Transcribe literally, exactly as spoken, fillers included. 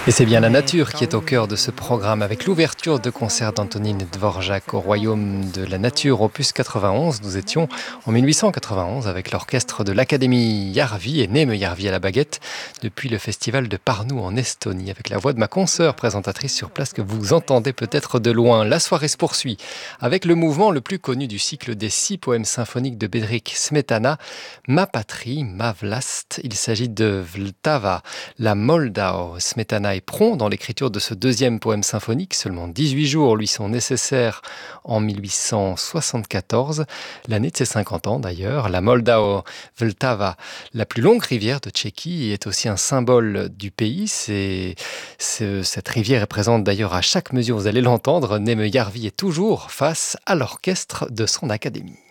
Et c'est bien la nature qui est au cœur de ce programme, avec l'ouverture de concerts d'Antonín Dvořák au Royaume de la Nature, opus quatre-vingt-onze. Nous étions en mille huit cent quatre-vingt-onze avec l'orchestre de l'Académie Järvi et Neeme Järvi à la baguette, depuis le festival de Pärnu en Estonie, avec la voix de ma consoeur présentatrice sur place que vous entendez peut-être de loin. La soirée se poursuit avec le mouvement le plus connu du cycle des six poèmes symphoniques de Bedřich Smetana, Ma patrie, ma vlast. Il s'agit de Vltava, la Moldau. Smetana est prompt dans l'écriture de ce deuxième poème symphonique. Seulement dix-huit jours lui sont nécessaires en mille huit cent soixante-quatorze, l'année de ses cinquante ans d'ailleurs. La Moldau Vltava, la plus longue rivière de Tchéquie, est aussi un symbole du pays. C'est, c'est, cette rivière est présente d'ailleurs à chaque mesure, vous allez l'entendre. Neeme Järvi est toujours face à l'orchestre de son académie.